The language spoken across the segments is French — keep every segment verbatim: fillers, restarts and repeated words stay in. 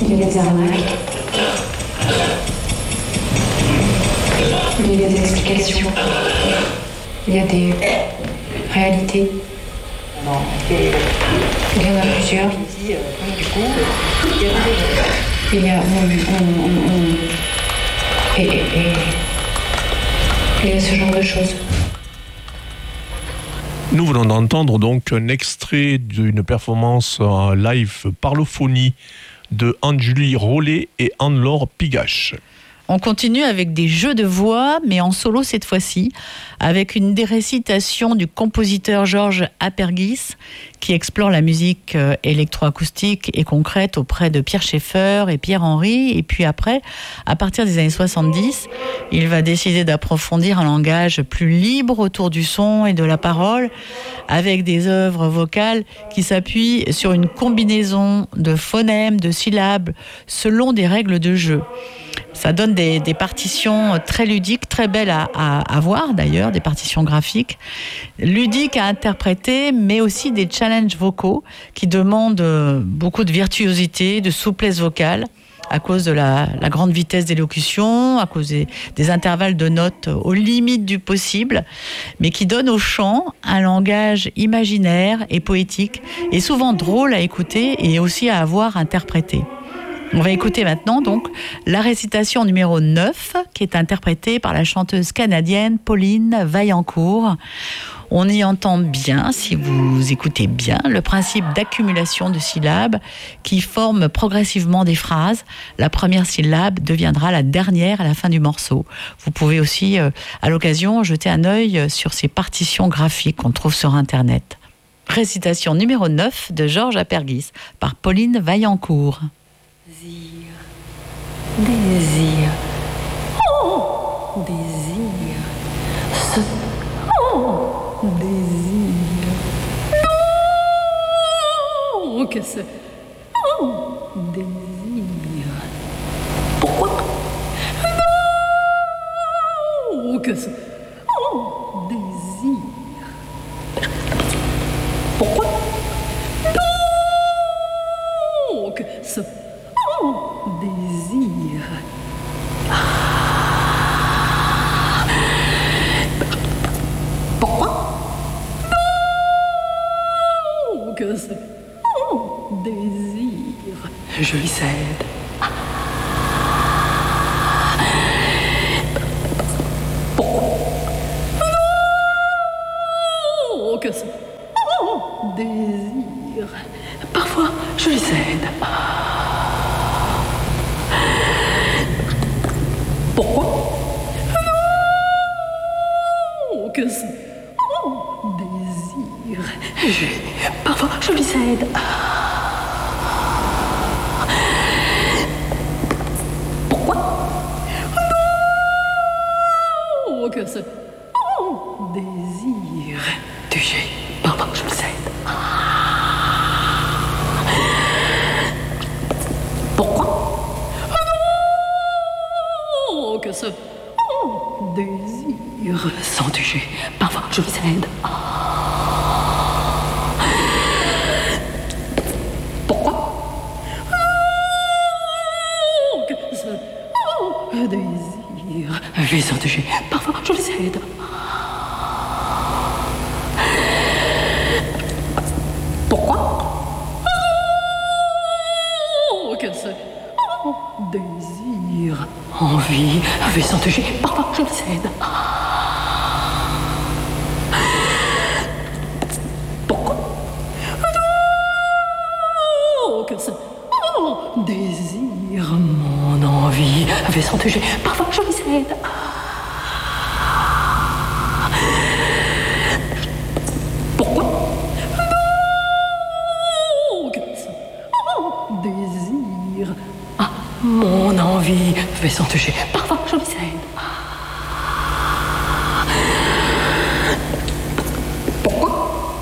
Il y a des arnaques. Il y a des explications. Il y a des réalités. Il y en a plusieurs. Il y a... On, on, on, on, et, et, et il y a ce genre de choses. Nous venons d'entendre donc un extrait d'une performance en live parlophonie de Anne-Julie Rollet et Anne-Laure Pigache. On continue avec des jeux de voix, mais en solo cette fois-ci, avec une des récitations du compositeur Georges Apergis, qui explore la musique électroacoustique et concrète auprès de Pierre Schaeffer et Pierre Henry. Et puis après, à partir des années soixante-dix, il va décider d'approfondir un langage plus libre autour du son et de la parole, avec des œuvres vocales qui s'appuient sur une combinaison de phonèmes, de syllabes, selon des règles de jeu. Ça donne des, des partitions très ludiques, très belles à, à, à voir d'ailleurs, des partitions graphiques, ludiques à interpréter, mais aussi des challenges vocaux qui demandent beaucoup de virtuosité, de souplesse vocale, à cause de la, la grande vitesse d'élocution, à cause des, des intervalles de notes aux limites du possible, mais qui donnent au chant un langage imaginaire et poétique, et souvent drôle à écouter et aussi à avoir interprété. On va écouter maintenant donc la récitation numéro neuf qui est interprétée par la chanteuse canadienne Pauline Vaillancourt. On y entend bien, si vous écoutez bien, le principe d'accumulation de syllabes qui forment progressivement des phrases. La première syllabe deviendra la dernière à la fin du morceau. Vous pouvez aussi, euh, à l'occasion, jeter un œil sur ces partitions graphiques qu'on trouve sur Internet. Récitation numéro neuf de Georges Apergis par Pauline Vaillancourt. Désir, désir, oh, désir, ce, oh, désir, non, que c'est, oh, désir, pourquoi, non, que c'est, oh, désir, pourquoi, non, que c'est, oh, désir. Ah. Pourquoi? Non, que c'est oh, désir. Je lui cède. Ah. Pourquoi? Non, que c'est oh, désir. Parfois, je lui cède. Ah. Pourquoi? Non, que c'est oh, désir. Je, parfois, je lui cède. Pourquoi? Non, que c'est oh, désir. Tu sais, parfois, je lui cède. Que ce oh, désir sans toucher, parfois je lui cède. Pourquoi? Oh, que ce oh, désir sans toucher, parfois je lui cède. Pourquoi? Oh, que ce oh, désir envie, envie sans toucher, parfois je le cède. Pourquoi? Oh, que c'est oh, désir, mon envie, envie sans toucher, parfois je le cède. Pourquoi? Oh, que c'est oh, désir, ah, mon envie, fait sans toucher, parfois je lui cède. Pourquoi?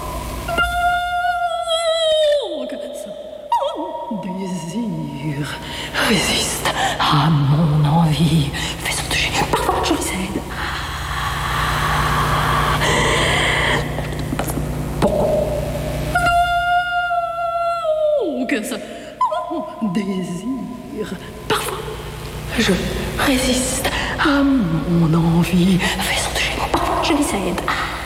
Oh, que ça, oh, désir résiste à mon envie, fait sans toucher, parfois je lui cède. Pourquoi? Oh, que ça, oh, Oh, désir. Parfois, je résiste à mon envie. Fais-en toucher. Parfois, je les aide.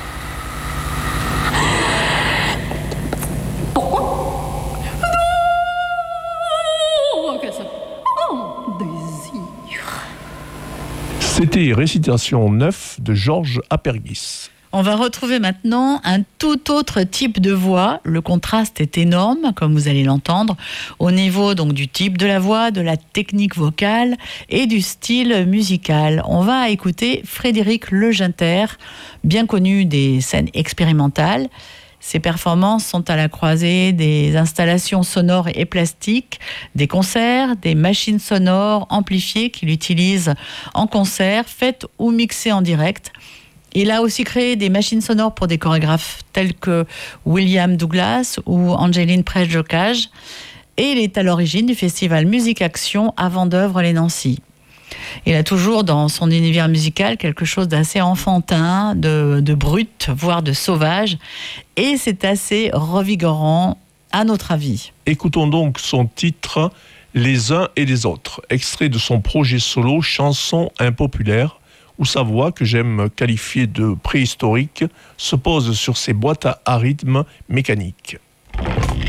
Pourquoi? Oh, que ça. Oh, désir. C'était Récitation neuf de Georges Apergis. On va retrouver maintenant un tout autre type de voix. Le contraste est énorme, comme vous allez l'entendre, au niveau donc du type de la voix, de la technique vocale et du style musical. On va écouter Frédéric Legenter, bien connu des scènes expérimentales. Ses performances sont à la croisée des installations sonores et plastiques, des concerts, des machines sonores amplifiées qu'il utilise en concert, faites ou mixées en direct. Il a aussi créé des machines sonores pour des chorégraphes tels que William Douglas ou Angeline Prejocage. Et il est à l'origine du festival Musique Action à Vendeuvre-les-Nancy. Il a toujours dans son univers musical quelque chose d'assez enfantin, de, de brut, voire de sauvage. Et c'est assez revigorant, à notre avis. Écoutons donc son titre « Les uns et les autres », extrait de son projet solo « Chanson impopulaire », où sa voix, que j'aime qualifier de préhistorique, se pose sur ses boîtes à rythme mécaniques.